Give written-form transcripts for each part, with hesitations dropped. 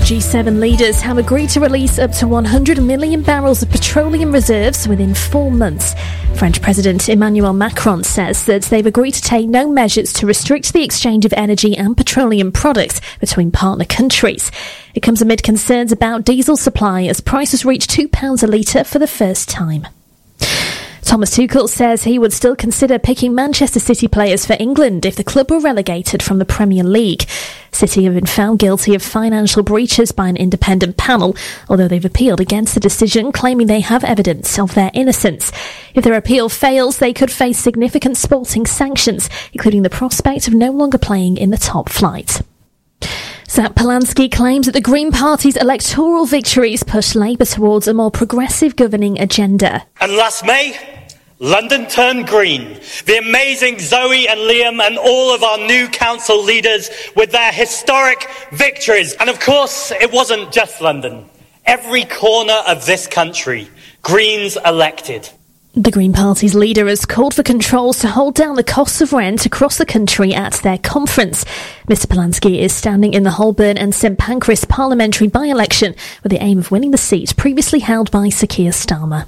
G7 leaders have agreed to release up to 100 million barrels of petroleum reserves within 4 months. French President Emmanuel Macron says that they've agreed to take no measures to restrict the exchange of energy and petroleum products between partner countries. It comes amid concerns about diesel supply as prices reach £2 a litre for the first time. Thomas Tuchel says he would still consider picking Manchester City players for England if the club were relegated from the Premier League. City have been found guilty of financial breaches by an independent panel, although they've appealed against the decision, claiming they have evidence of their innocence. If their appeal fails, they could face significant sporting sanctions, including the prospect of no longer playing in the top flight. Zach Polanski claims that the Green Party's electoral victories push Labour towards a more progressive governing agenda. And last May, London turned green. The amazing Zoe and Liam and all of our new council leaders with their historic victories. And of course, it wasn't just London. Every corner of this country, Greens elected. The Green Party's leader has called for controls to hold down the costs of rent across the country at their conference. Mr Polanski is standing in the Holborn and St Pancras parliamentary by-election with the aim of winning the seat previously held by Sir Keir Starmer.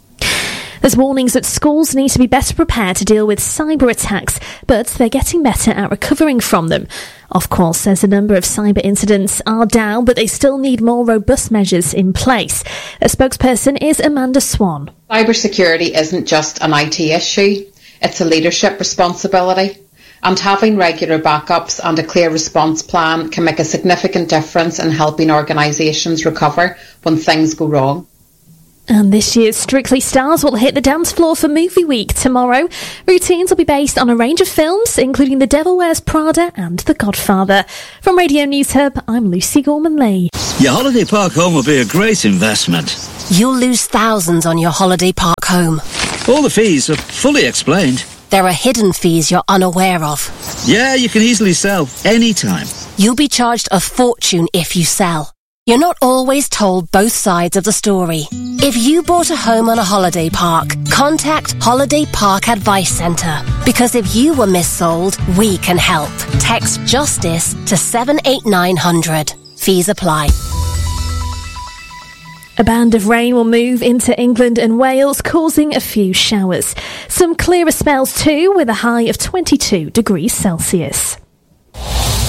There's warnings that schools need to be better prepared to deal with cyber attacks, but they're getting better at recovering from them. Ofqual says the number of cyber incidents are down, but they still need more robust measures in place. A spokesperson is Amanda Swan. Cybersecurity isn't just an IT issue, it's a leadership responsibility. And having regular backups and a clear response plan can make a significant difference in helping organisations recover when things go wrong. And this year's Strictly Stars will hit the dance floor for Movie Week tomorrow. Routines will be based on a range of films, including The Devil Wears Prada and The Godfather. From Radio News Hub, I'm Lucy Gorman-Lee. Your holiday park home will be a great investment. You'll lose thousands on your holiday park home. All the fees are fully explained. There are hidden fees you're unaware of. Yeah, you can easily sell anytime. You'll be charged a fortune if you sell. You're not always told both sides of the story. If you bought a home on a holiday park, contact Holiday Park Advice Centre. Because if you were missold, we can help. Text JUSTICE to 78900. Fees apply. A band of rain will move into England and Wales, causing a few showers. Some clearer spells too, with a high of 22 degrees Celsius.